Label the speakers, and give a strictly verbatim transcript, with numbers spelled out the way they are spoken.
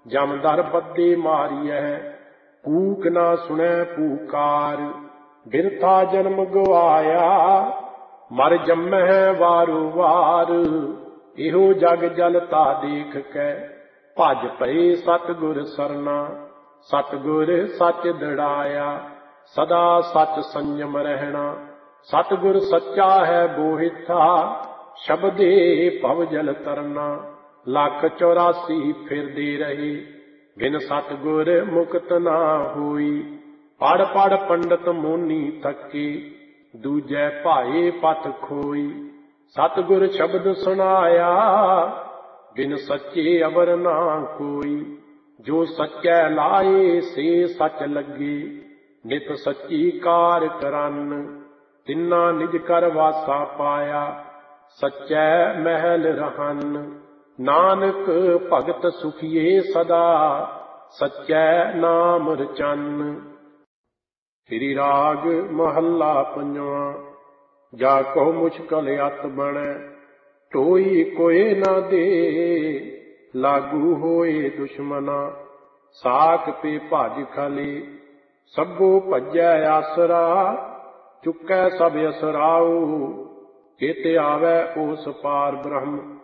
Speaker 1: जमदर birthday मारियह, कूक ना सुनै पुकार। बिरथा जन्म गवाया, मर जम्मह वारो वार। इहो जग जलता देख कै, भज पए सतगुर सरना। सतगुर सच दृढ़ाया, सदा सच संयम रहना। सतगुर सच्चा है बोहिथा, शब्दे भव जल तरना। लख चौरासी फिरदे रहे, बिन सतगुर मुक्त ना होई। पढ़ पढ़ पंडित मोनी थके, दूजै भाए पथ खोई। सतगुर शब्द सुनाया, बिन सच्चे अवर ना कोई। जो सच्चै लाए से सच लगे, नित सच्ची कार करन। तिन्ना निज कर वासा पाया, सच्चै महल रहन। नानक भगत सुखिए सदा, सच्चै नाम रचन। श्री राग महला पंजवां। जा कहो मुश्किल अत बनै, ढोई कोई ना दे। लागू होए दुश्मना, साक पे भज खले। सभो भजै आसरा, चुकै सब असराओ। चित आवै ओस पार ब्रह्म,